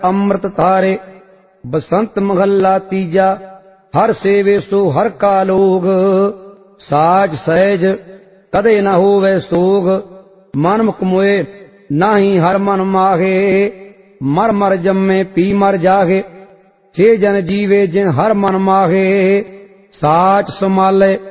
ਅੰਮ੍ਰਿਤ ਧਾਰੇ। ਬਸੰਤ ਮਹੱਲਾ ਤੀਜਾ। ਹਰ ਸੇਵੇ ਸੋ ਹਰ ਕਾ ਲੋਗ, ਸਾਜ ਸਹਿਜ ਕਦੇ ਨਾ ਹੋਵੇ ਸੋਗ। ਮਨ ਮੁਖ ਮੋਏ ਨਾਹੀ ਹਰ ਮਨ ਮਾਹੇ, ਮਰ ਮਰ ਜੰਮੇ ਪੀ ਮਰ ਜਾਗੇ। ਛੇ ਜਨ ਜੀਵੇ ਜਿਨ ਹਰ ਮਨ ਮਾਹੇ, ਸਾਚ ਸਮਾਲੇ